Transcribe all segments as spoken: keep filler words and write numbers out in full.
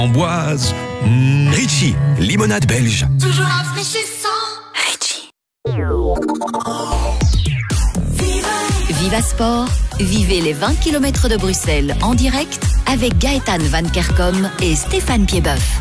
Amboise, mmh. Ritchie, limonade belge. Toujours rafraîchissant. Ritchie. Viva Sport, vivez les vingt kilomètres de Bruxelles en direct avec Gaëtan Van Kerkom et Stéphane Piedboeuf.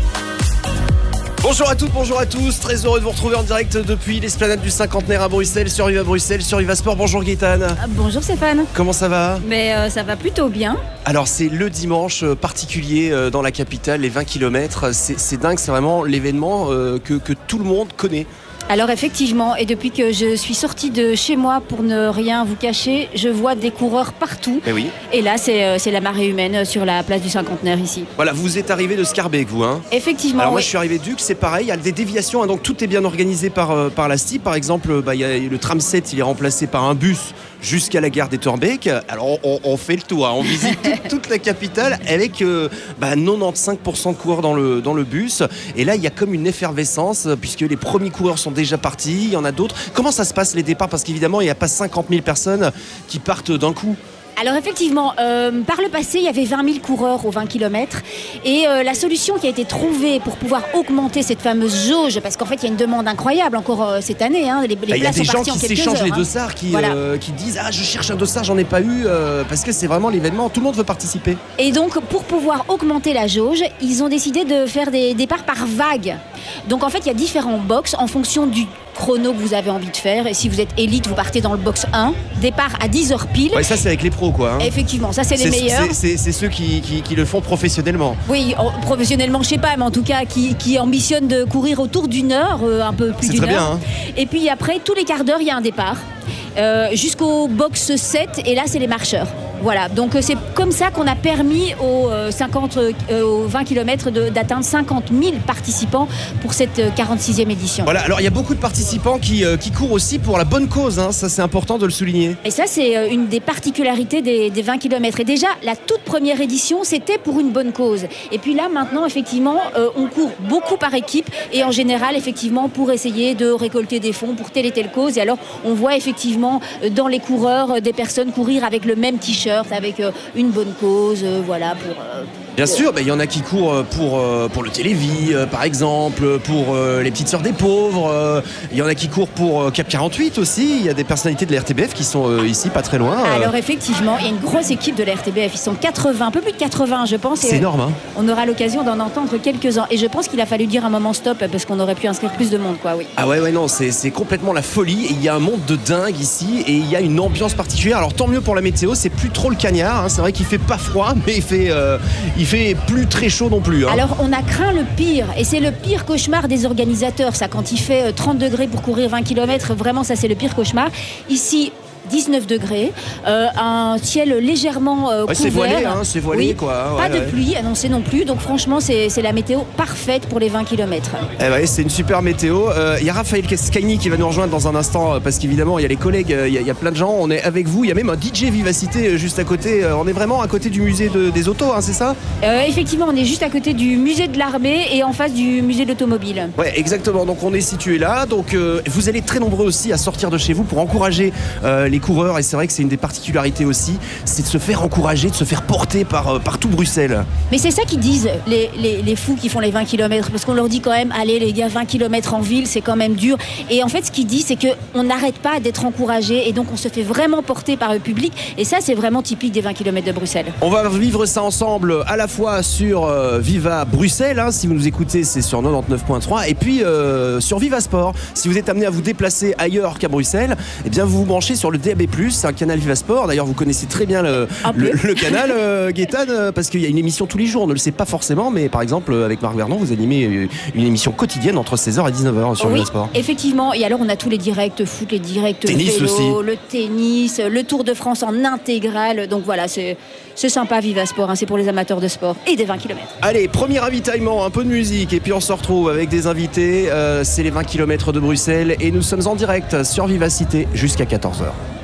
Bonjour à toutes, bonjour à tous, très heureux de vous retrouver en direct depuis l'esplanade du cinquantenaire à Bruxelles, sur Viva Bruxelles, sur Viva Sport. Bonjour Gaëtan. Bonjour Stéphane. Comment ça va? Mais euh, ça va plutôt bien. Alors c'est le dimanche particulier euh, dans la capitale, les vingt kilomètres, c'est, c'est dingue, c'est vraiment l'événement euh, que, que tout le monde connaît. Alors effectivement, et depuis que je suis sortie de chez moi, pour ne rien vous cacher, je vois des coureurs partout. Et oui. Et là, c'est, euh, c'est la marée humaine sur la place du cinquantenaire ici. Voilà, vous êtes arrivé de Scarbeck, vous, hein? Effectivement. Alors moi, oui. je suis arrivé de Duc, c'est pareil, il y a des déviations, hein, donc tout est bien organisé par, euh, par la S T I. Par exemple, bah, y a le tram sept, il est remplacé par un bus jusqu'à la gare d'Etterbeek. Alors on, on fait le tour, hein. On visite toute, toute la capitale avec euh, bah, quatre-vingt-quinze pour cent de coureurs dans le, dans le bus. Et là, il y a comme une effervescence puisque les premiers coureurs sont déjà partis, il y en a d'autres. Comment ça se passe les départs? Parce qu'évidemment, il n'y a pas cinquante mille personnes qui partent d'un coup. Alors effectivement, euh, par le passé, il y avait vingt mille coureurs aux vingt kilomètres et euh, la solution qui a été trouvée pour pouvoir augmenter cette fameuse jauge, parce qu'en fait il y a une demande incroyable encore euh, cette année, hein, les, les bah, places sont parties en quelques heures. Il y a des gens qui s'échangent les hein. dossards, qui, voilà. euh, qui disent « Ah, je cherche un dossard, j'en ai pas eu euh, », parce que c'est vraiment l'événement, tout le monde veut participer. Et donc pour pouvoir augmenter la jauge, ils ont décidé de faire des départs par vague. Donc en fait il y a différents box en fonction du chrono que vous avez envie de faire. Et si vous êtes élite, vous partez dans le box un, départ à dix heures pile. Ouais, ça c'est avec les pros quoi. Hein. Effectivement, ça c'est, c'est les meilleurs. C'est, c'est, c'est ceux qui, qui, qui le font professionnellement. Oui, professionnellement je sais pas, mais en tout cas qui, qui ambitionnent de courir autour d'une heure, euh, un peu plus c'est d'une très heure. Bien, hein. Et puis après, tous les quarts d'heure, il y a un départ. Euh, jusqu'au box sept, et là c'est les marcheurs. Voilà, donc euh, c'est comme ça qu'on a permis aux, euh, cinquante, euh, aux vingt kilomètres de, d'atteindre cinquante mille participants pour cette euh, quarante-sixième édition. Voilà, alors il y a beaucoup de participants qui, euh, qui courent aussi pour la bonne cause, hein. Ça c'est important de le souligner. Et ça c'est euh, une des particularités des, des vingt kilomètres. Et déjà, la toute première édition, c'était pour une bonne cause. Et puis là maintenant, effectivement, euh, on court beaucoup par équipe et en général, effectivement, pour essayer de récolter des fonds pour telle et telle cause. Et alors, on voit effectivement dans les coureurs des personnes courir avec le même t-shirt, avec une bonne cause, voilà. Pour, Bien sûr, il bah, y en a qui courent pour, pour le Télévis, par exemple, pour les Petites Sœurs des Pauvres. Il y en a qui courent pour Cap quarante-huit aussi. Il y a des personnalités de la R T B F qui sont ici, pas très loin. Alors effectivement, il y a une grosse équipe de la R T B F. Ils sont quatre-vingts, un peu plus de quatre-vingts, je pense. C'est énorme. Hein. On aura l'occasion d'en entendre quelques-uns. Et je pense qu'il a fallu dire un moment stop parce qu'on aurait pu inscrire plus de monde, quoi. Oui. Ah ouais, ouais, non, c'est, c'est complètement la folie. Et il y a un monde de dingue ici et il y a une ambiance particulière. Alors tant mieux pour la météo, c'est plus trop le cagnard. Hein. C'est vrai qu'il fait pas froid, mais il fait, euh, il fait plus très chaud non plus. Hein. Alors on a craint le pire et c'est le pire cauchemar des organisateurs. Ça, quand il fait trente degrés pour courir vingt kilomètres, vraiment ça c'est le pire cauchemar. Ici, dix-neuf degrés, euh, un ciel légèrement euh, ouais, couvert. C'est voilé, hein, c'est voilé oui, quoi. Ouais, pas de ouais. pluie annoncée non plus, donc franchement c'est, c'est la météo parfaite pour les vingt kilomètres. Eh ouais, c'est une super météo. Il euh, y a Raphaël Scaigny qui va nous rejoindre dans un instant parce qu'évidemment il y a les collègues, il y, y a plein de gens, on est avec vous, il y a même un D J Vivacité juste à côté, on est vraiment à côté du musée de, des autos, hein, c'est ça? euh, Effectivement, on est juste à côté du musée de l'armée et en face du musée de l'automobile. Ouais, exactement, donc on est situé là, donc euh, vous allez être très nombreux aussi à sortir de chez vous pour encourager euh, les coureurs et c'est vrai que c'est une des particularités aussi, c'est de se faire encourager, de se faire porter par, par tout Bruxelles. Mais c'est ça qu'ils disent les, les, les fous qui font les vingt kilomètres, parce qu'on leur dit quand même, allez les gars, vingt kilomètres en ville, c'est quand même dur. Et en fait, ce qu'ils disent, c'est qu'on n'arrête pas d'être encouragé et donc on se fait vraiment porter par le public. Et ça, c'est vraiment typique des vingt kilomètres de Bruxelles. On va vivre ça ensemble à la fois sur euh, Viva Bruxelles, hein, si vous nous écoutez, c'est sur quatre-vingt-dix-neuf point trois, et puis euh, sur Viva Sport. Si vous êtes amené à vous déplacer ailleurs qu'à Bruxelles, eh bien vous vous branchez sur le D A B plus, c'est un canal Viva Sport. D'ailleurs, vous connaissez très bien le, le, le canal, euh, Gaëtan, euh, parce qu'il y a une émission tous les jours. On ne le sait pas forcément, mais par exemple, avec Marc Vernon, vous animez une émission quotidienne entre seize heures et dix-neuf heures sur oui, Viva Sport. Effectivement. Et alors, on a tous les directs foot, les directs tennis vélo, aussi. le tennis, le Tour de France en intégrale. Donc voilà, c'est, c'est sympa, Viva Sport. Hein, c'est pour les amateurs de sport et des vingt kilomètres. Allez, premier ravitaillement, un peu de musique, et puis on se retrouve avec des invités. Euh, c'est les vingt kilomètres de Bruxelles, et nous sommes en direct sur Vivacité jusqu'à quatorze heures.